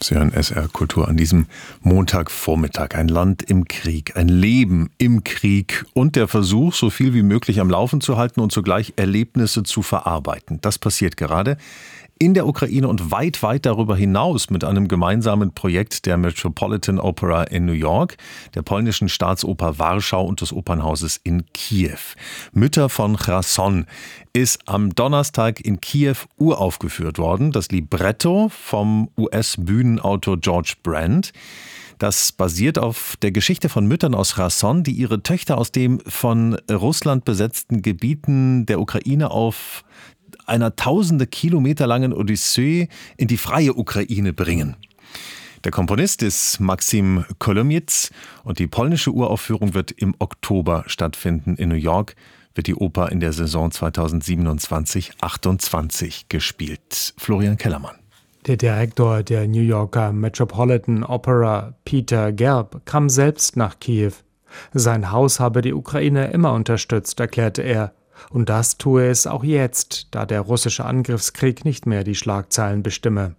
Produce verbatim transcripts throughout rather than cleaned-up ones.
Sie hören S R Kultur an diesem Montagvormittag. Ein Land im Krieg, ein Leben im Krieg und der Versuch, so viel wie möglich am Laufen zu halten und zugleich Erlebnisse zu verarbeiten. Das passiert gerade in der Ukraine und weit, weit darüber hinaus mit einem gemeinsamen Projekt der Metropolitan Opera in New York, der polnischen Staatsoper Warschau und des Opernhauses in Kiew. Mütter von Cherson ist am Donnerstag in Kiew uraufgeführt worden. Das Libretto vom U S-Bühnenautor George Brand. Das basiert auf der Geschichte von Müttern aus Cherson, die ihre Töchter aus dem von Russland besetzten Gebieten der Ukraine auf einer tausende Kilometer langen Odyssee in die freie Ukraine bringen. Der Komponist ist Maxim Kolomyz und die polnische Uraufführung wird im Oktober stattfinden. In New York wird die Oper in der Saison zweitausendsiebenundzwanzig achtundzwanzig gespielt. Florian Kellermann. Der Direktor der New Yorker Metropolitan Opera, Peter Gelb, kam selbst nach Kiew. Sein Haus habe die Ukraine immer unterstützt, erklärte er. Und das tue es auch jetzt, da der russische Angriffskrieg nicht mehr die Schlagzeilen bestimme.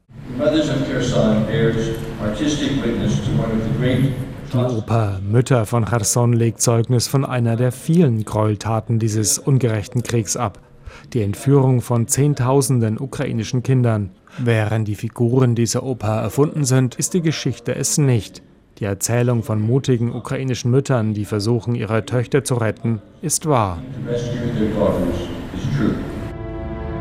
Die Oper Mütter von Cherson legt Zeugnis von einer der vielen Gräueltaten dieses ungerechten Kriegs ab. Die Entführung von Zehntausenden ukrainischen Kindern. Während die Figuren dieser Oper erfunden sind, ist die Geschichte es nicht. Die Erzählung von mutigen ukrainischen Müttern, die versuchen, ihre Töchter zu retten, ist wahr. To rescue their daughters is true.